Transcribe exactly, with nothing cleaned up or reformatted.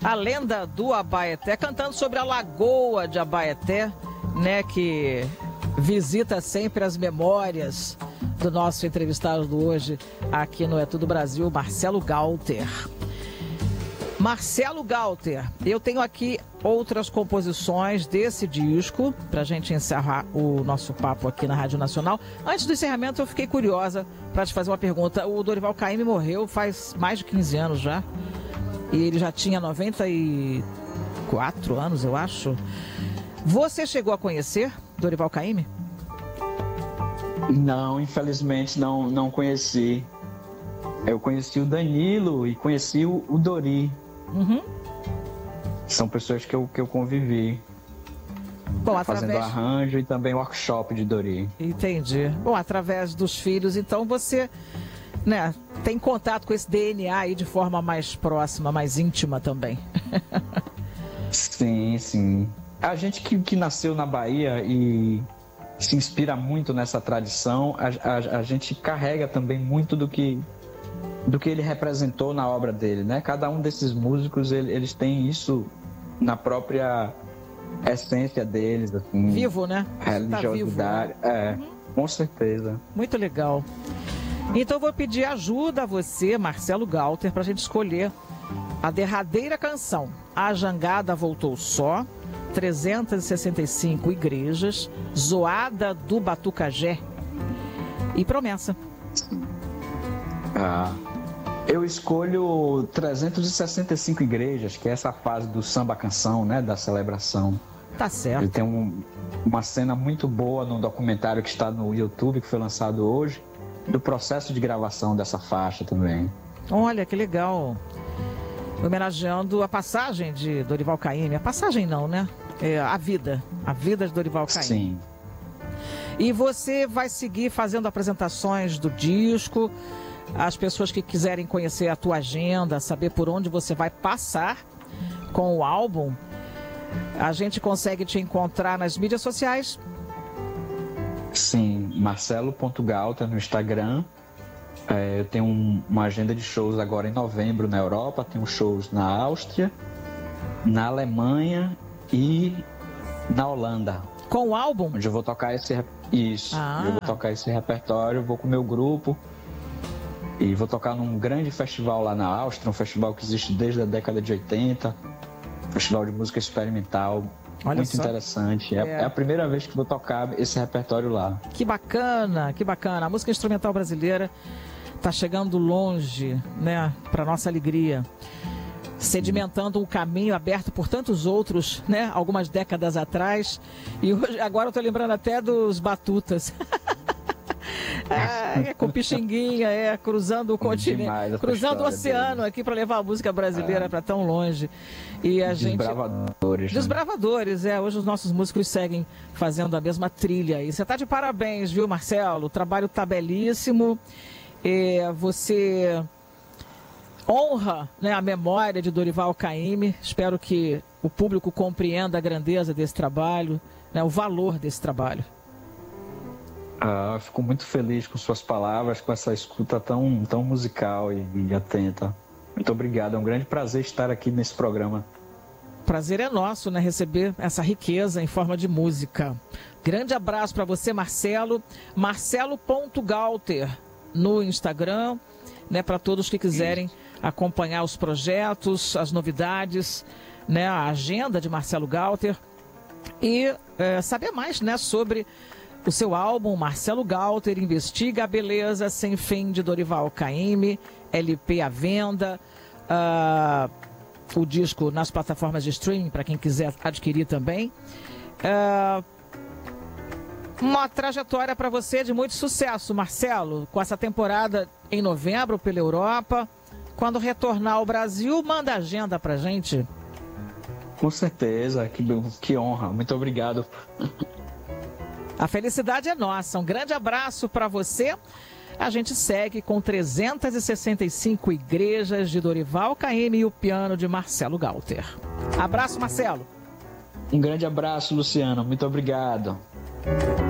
a lenda do Abaeté, cantando sobre a lagoa de Abaeté, né, que visita sempre as memórias do nosso entrevistado hoje aqui no É Tudo Brasil, Marcelo Galter. Marcelo Galter, eu tenho aqui outras composições desse disco, para a gente encerrar o nosso papo aqui na Rádio Nacional. Antes do encerramento, eu fiquei curiosa para te fazer uma pergunta. O Dorival Caymmi morreu faz mais de quinze anos já, e ele já tinha noventa e quatro anos, eu acho. Você chegou a conhecer Dorival Caymmi? Não, infelizmente não, não conheci. Eu conheci o Danilo e conheci o, o Dori. Uhum. São pessoas que eu, que eu convivi. Bom, fazendo através... arranjo e também workshop de Dori. Entendi. Bom, através dos filhos, então você, né, tem contato com esse D N A aí de forma mais próxima, mais íntima também. Sim, sim. A gente que, que nasceu na Bahia e se inspira muito nessa tradição, a, a, a gente carrega também muito do que, do que ele representou na obra dele, né? Cada um desses músicos, ele, eles têm isso na própria essência deles, assim. Vivo, né? Religiosidade. Tá vivo, é, uhum. Com certeza. Muito legal. Então eu vou pedir ajuda a você, Marcelo Galter, para a gente escolher a derradeira canção. A Jangada Voltou Só, trezentas e sessenta e cinco igrejas, Zoada do Batucajé e Promessa. Ah, eu escolho trezentas e sessenta e cinco igrejas, que é essa fase do samba-canção, né, da celebração. Tá certo. Ele tem um, uma cena muito boa no documentário que está no YouTube, que foi lançado hoje, do processo de gravação dessa faixa também. Olha, que legal. Homenageando a passagem de Dorival Caymmi. A passagem não, né? É, a vida. A vida de Dorival Caymmi. Sim. E você vai seguir fazendo apresentações do disco. As pessoas que quiserem conhecer a tua agenda, saber por onde você vai passar com o álbum, a gente consegue te encontrar nas mídias sociais? Sim, marcelo ponto galter no Instagram. É, eu tenho um, uma agenda de shows agora em novembro na Europa, tenho shows na Áustria, na Alemanha e na Holanda. Com o álbum? Onde eu vou tocar esse... Isso, ah. eu vou tocar esse repertório, vou com o meu grupo e vou tocar num grande festival lá na Áustria, um festival que existe desde a década de oitenta, festival de música experimental. Olha muito só. Interessante. É, é. é a primeira vez que vou tocar esse repertório lá. Que bacana, que bacana. A música instrumental brasileira está chegando longe, né, para nossa alegria. Sedimentando um caminho aberto por tantos outros, né, algumas décadas atrás. E hoje, agora eu estou lembrando até dos Batutas. É, é, com Pixinguinha, é, cruzando o continente, cruzando o oceano dele. Aqui para levar a música brasileira é. para tão longe. E a gente... Desbravadores. Desbravadores, é. Hoje os nossos músicos seguem fazendo a mesma trilha. E você tá de parabéns, viu, Marcelo? O trabalho tá belíssimo. É, você honra, né, a memória de Dorival Caymmi. Espero que o público compreenda a grandeza desse trabalho, né, o valor desse trabalho. Ah, fico muito feliz com suas palavras, com essa escuta tão, tão musical e, e atenta. Muito obrigado, é um grande prazer estar aqui nesse programa. Prazer é nosso, né, receber essa riqueza em forma de música. Grande abraço para você, Marcelo. marcelo ponto galter no Instagram, né, para todos que quiserem acompanhar os projetos, as novidades, né, a agenda de Marcelo Galter e é, saber mais, né, sobre o seu álbum. Marcelo Galter investiga a beleza sem fim de Dorival Caymmi, L P à venda, uh, o disco nas plataformas de streaming para quem quiser adquirir também. Uh, uma trajetória para você de muito sucesso, Marcelo, com essa temporada em novembro pela Europa. Quando retornar ao Brasil, manda agenda pra gente. Com certeza, que, que honra. Muito obrigado. A felicidade é nossa. Um grande abraço para você. A gente segue com trezentas e sessenta e cinco igrejas de Dorival Caymmi e o piano de Marcelo Galter. Abraço, Marcelo. Um grande abraço, Luciano. Muito obrigado.